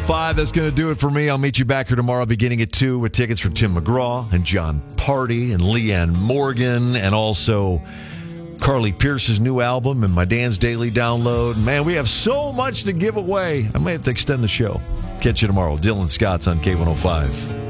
K105. That's going to do it for me. I'll meet you back here tomorrow beginning at 2 with tickets for Tim McGraw and John Party and Leanne Morgan and also Carly Pierce's new album and my Dan's Daily Download. Man, we have so much to give away. I may have to extend the show. Catch you tomorrow. Dylan Scott's on K105.